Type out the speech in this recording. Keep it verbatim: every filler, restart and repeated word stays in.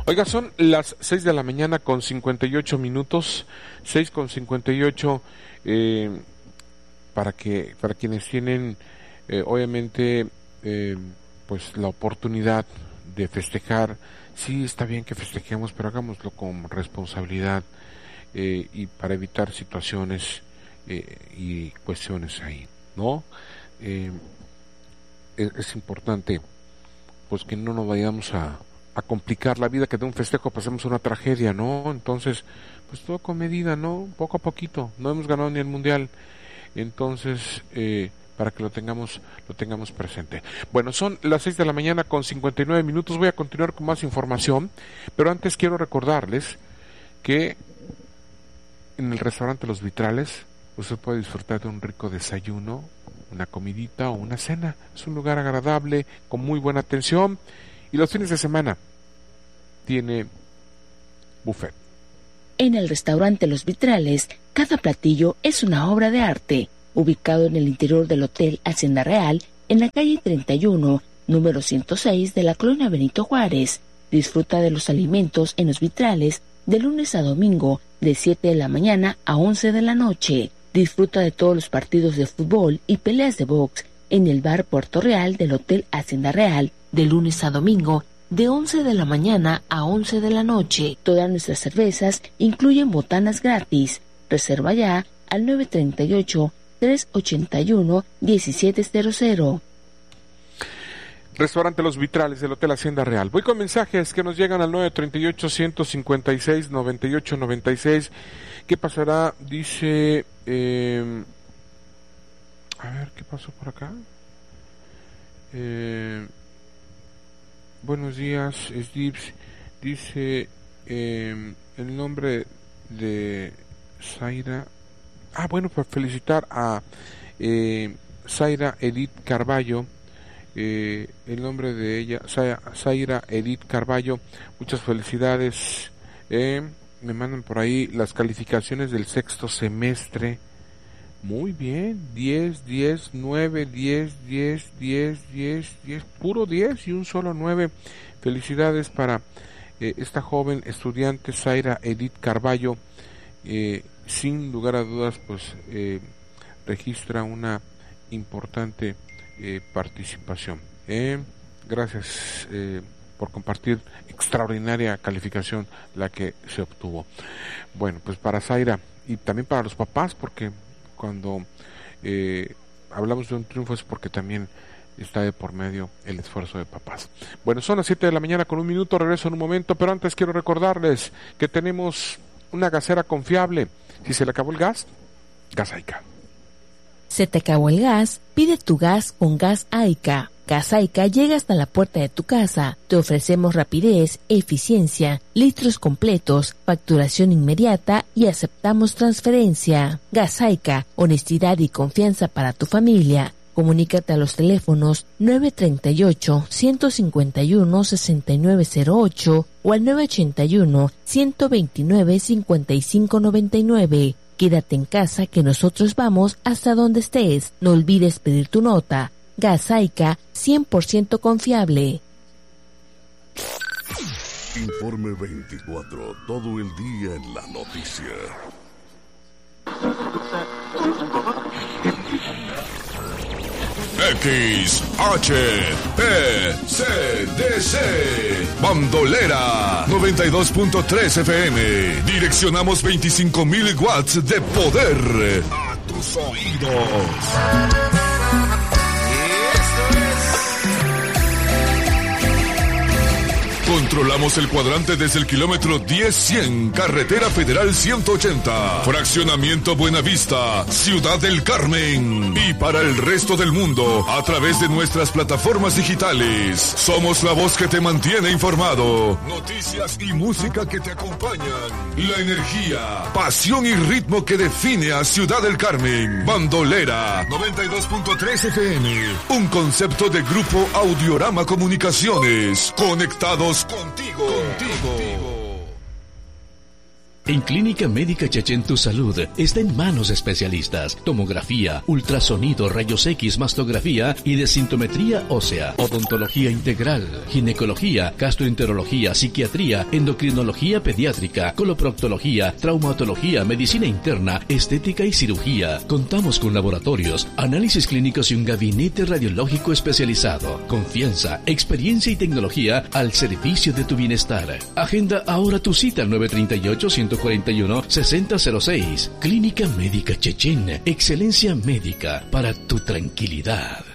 Oiga, son las seis de la mañana con cincuenta y ocho minutos, seis con cincuenta y ocho, eh, para que para quienes tienen, eh, obviamente, eh, pues la oportunidad de festejar. Sí, está bien que festejemos, pero hagámoslo con responsabilidad, eh, y para evitar situaciones eh, y cuestiones ahí, ¿no? Eh, es, es importante, pues, que no nos vayamos a a complicar la vida, que de un festejo pasemos una tragedia, ¿no? Entonces, pues todo con medida, ¿no? Poco a poquito. No hemos ganado ni el mundial, entonces, eh, para que lo tengamos, lo tengamos presente. Bueno, son las seis de la mañana con cincuenta y nueve minutos. Voy a continuar con más información, pero antes quiero recordarles que en el restaurante Los Vitrales usted puede disfrutar de un rico desayuno, una comidita o una cena. Es un lugar agradable, con muy buena atención. Y los fines de semana tiene buffet. En el restaurante Los Vitrales, cada platillo es una obra de arte. Ubicado en el interior del Hotel Hacienda Real, en la calle treinta y uno, número ciento seis de la colonia Benito Juárez. Disfruta de los alimentos en Los Vitrales de lunes a domingo, de siete de la mañana a once de la noche. Disfruta de todos los partidos de fútbol y peleas de box en el bar Puerto Real del Hotel Hacienda Real, de lunes a domingo, de once de la mañana a once de la noche. Todas nuestras cervezas incluyen botanas gratis. Reserva ya al nueve treinta y ocho, trescientos ochenta y uno, diecisiete cero cero. Restaurante Los Vitrales del Hotel Hacienda Real. Voy con mensajes que nos llegan al nueve treinta y ocho, ciento cincuenta y seis, noventa y ocho noventa y seis. ¿Qué pasará? Dice... Eh, a ver, ¿qué pasó por acá? Eh... Buenos días, Sdips. Dice eh, el nombre de Zaira. Ah, bueno, para felicitar a eh, Zaira Edith Carballo. Eh, el nombre de ella, Zaira Edith Carballo. Muchas felicidades. Eh, me mandan por ahí las calificaciones del sexto semestre. Muy bien, diez, diez, nueve, diez, diez, diez, diez, diez, puro diez y un solo nueve. Felicidades para eh, esta joven estudiante Zaira Edith Carballo. Eh, sin lugar a dudas, pues eh, registra una importante eh, participación. Eh, gracias eh, por compartir, extraordinaria calificación la que se obtuvo. Bueno, pues para Zaira y también para los papás, porque cuando eh, hablamos de un triunfo es porque también está de por medio el esfuerzo de papás. Bueno, son las siete de la mañana con un minuto, regreso en un momento, pero antes quiero recordarles que tenemos una gasera confiable. Si se le acabó el gas, Gas Aica. ¿Se te acabó el gas? Pide tu gas con Gas Aica. Gas Aica llega hasta la puerta de tu casa. Te ofrecemos rapidez, eficiencia, litros completos, facturación inmediata y aceptamos transferencia. Gas Aica, honestidad y confianza para tu familia. Comunícate a los teléfonos nueve treinta y ocho, ciento cincuenta y uno, sesenta y nueve cero ocho o al nueve ochenta y uno, ciento veintinueve, cincuenta y cinco noventa y nueve. Quédate en casa que nosotros vamos hasta donde estés. No olvides pedir tu nota. Gas Aica, cien por ciento confiable. Informe veinticuatro, todo el día en la noticia. X H P C D C Bandolera noventa y dos punto tres F M. Direccionamos veinticinco mil watts de poder a tus oídos. Controlamos el cuadrante desde el kilómetro diez cien, Carretera Federal ciento ochenta, Fraccionamiento Buenavista, Ciudad del Carmen. Y para el resto del mundo, a través de nuestras plataformas digitales. Somos la voz que te mantiene informado. Noticias y música que te acompañan. La energía, pasión y ritmo que define a Ciudad del Carmen. Bandolera noventa y dos punto tres F M. Un concepto de Grupo Audiorama Comunicaciones. Conectados contigo, contigo. En Clínica Médica Chechen tu salud está en manos de especialistas. Tomografía, ultrasonido, rayos X, mastografía y desintometría ósea. Odontología integral, ginecología, gastroenterología, psiquiatría, endocrinología pediátrica, coloproctología, traumatología, medicina interna, estética y cirugía. Contamos con laboratorios, análisis clínicos y un gabinete radiológico especializado. Confianza, experiencia y tecnología al servicio de tu bienestar. Agenda ahora tu cita al nueve tres ocho, uno cuatro uno, seis cero cero seis. Clínica Médica Chechen. Excelencia médica para tu tranquilidad.